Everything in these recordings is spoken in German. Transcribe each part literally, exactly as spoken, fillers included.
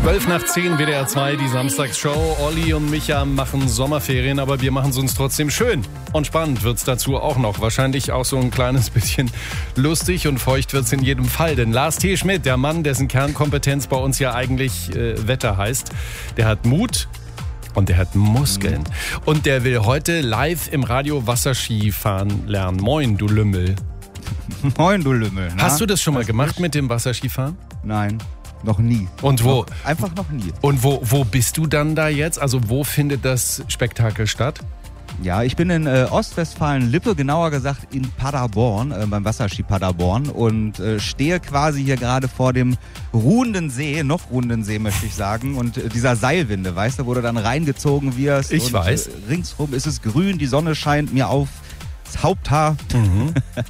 zwölf nach zehn, W D R zwei, die Samstagsshow. Olli und Micha machen Sommerferien, aber wir machen es uns trotzdem schön. Und spannend wird's dazu auch noch. Wahrscheinlich auch so ein kleines bisschen lustig und feucht wird's in jedem Fall. Denn Lars T. Schmidt, der Mann, dessen Kernkompetenz bei uns ja eigentlich äh, Wetter heißt, der hat Mut und der hat Muskeln. Und der will heute live im Radio Wasserski fahren lernen. Moin, du Lümmel. Moin, du Lümmel. Na? Hast du das schon mal Was gemacht nicht? mit dem Wasserskifahren? Nein, noch nie. Und wo? Noch, einfach noch nie. Und wo, wo bist du dann da jetzt? Also wo findet das Spektakel statt? Ja, ich bin in äh, Ostwestfalen-Lippe, genauer gesagt in Paderborn, äh, beim Wasserski Paderborn und äh, stehe quasi hier gerade vor dem ruhenden See, noch ruhenden See möchte ich sagen, und äh, dieser Seilwinde, weißt du, wo du dann reingezogen wirst. Ich und, weiß. Äh, ringsrum ist es grün, die Sonne scheint mir auf das Haupthaar. Mhm.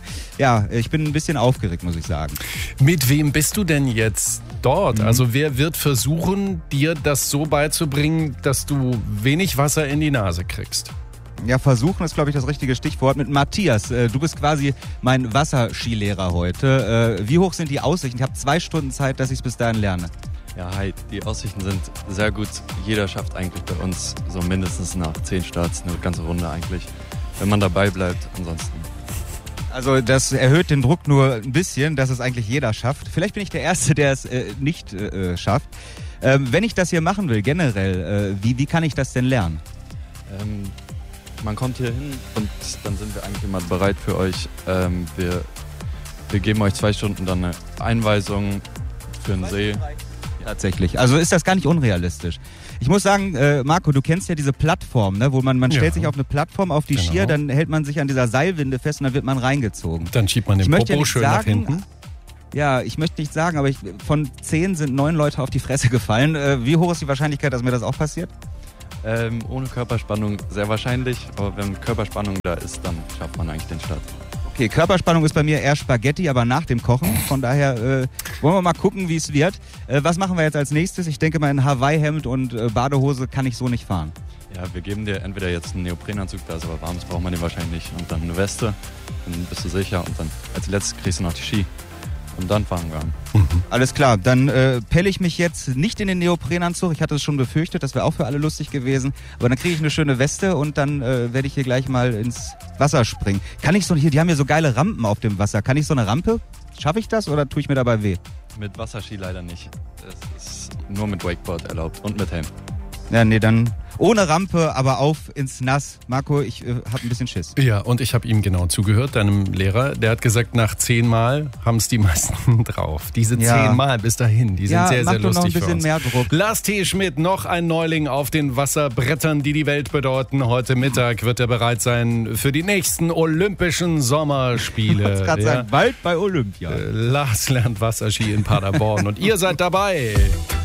Ja, ich bin ein bisschen aufgeregt, muss ich sagen. Mit wem bist du denn jetzt dort? Mhm. Also wer wird versuchen, dir das so beizubringen, dass du wenig Wasser in die Nase kriegst? Ja, versuchen ist, glaube ich, das richtige Stichwort. Mit Matthias, äh, du bist quasi mein Wasserskilehrer heute. Äh, wie hoch sind die Aussichten? Ich habe zwei Stunden Zeit, dass ich es bis dahin lerne. Ja, hi, die Aussichten sind sehr gut. Jeder schafft eigentlich bei uns so mindestens nach zehn Starts eine ganze Runde eigentlich, wenn man dabei bleibt. Ansonsten. Also das erhöht den Druck nur ein bisschen, dass es eigentlich jeder schafft. Vielleicht bin ich der Erste, der es äh, nicht äh, schafft. Ähm, wenn ich das hier machen will, generell, äh, wie, wie kann ich das denn lernen? Ähm, man kommt hier hin und dann sind wir eigentlich immer bereit für euch. Ähm, wir, wir geben euch zwei Stunden dann eine Einweisung für den See. Tatsächlich. Also ist das gar nicht unrealistisch. Ich muss sagen, äh, Marco, du kennst ja diese Plattform, ne, wo man, man Ja. stellt sich auf eine Plattform, auf die Genau. Skier, dann hält man sich an dieser Seilwinde fest und dann wird man reingezogen. Dann schiebt man den Ich möchte ja Popo nicht schön nach sagen, hinten. Ja, ich möchte nicht sagen, aber ich, von zehn sind neun Leute auf die Fresse gefallen. Äh, wie hoch ist die Wahrscheinlichkeit, dass mir das auch passiert? Ähm, ohne Körperspannung sehr wahrscheinlich, aber wenn Körperspannung da ist, dann schafft man eigentlich den Start. Okay, Körperspannung ist bei mir eher Spaghetti, aber nach dem Kochen. Von daher äh, wollen wir mal gucken, wie es wird. Äh, was machen wir jetzt als nächstes? Ich denke mal, in Hawaii-Hemd und äh, Badehose kann ich so nicht fahren. Ja, wir geben dir entweder jetzt einen Neoprenanzug, da ist aber warm, das braucht man den wahrscheinlich nicht, und dann eine Weste, dann bist du sicher und dann als letztes kriegst du noch die Ski und dann fahren wir an. Alles klar, dann äh, pelle ich mich jetzt nicht in den Neoprenanzug. Ich hatte es schon befürchtet, das wäre auch für alle lustig gewesen. Aber dann kriege ich eine schöne Weste und dann äh, werde ich hier gleich mal ins Wasser springen. Kann ich so, hier, die haben hier so geile Rampen auf dem Wasser. Kann ich so eine Rampe? Schaffe ich das oder tue ich mir dabei weh? Mit Wasserski leider nicht. Es ist nur mit Wakeboard erlaubt und mit Helm. Ja, nee, dann ohne Rampe, aber auf ins Nass. Marco, ich äh, habe ein bisschen Schiss. Ja, und ich habe ihm genau zugehört, deinem Lehrer. Der hat gesagt, nach zehnmal haben es die meisten drauf. Diese Ja. zehnmal bis dahin, die sind Ja, sehr, mach sehr doch noch ein lustig für bisschen uns. mehr Druck. Lars T. Schmidt, noch ein Neuling auf den Wasserbrettern, die die Welt bedeuten. Heute Mittag wird er bereit sein für die nächsten Olympischen Sommerspiele. Ich gerade Ja. sagen, bald bei Olympia. Äh, Lars lernt Wasserski in Paderborn und ihr seid dabei.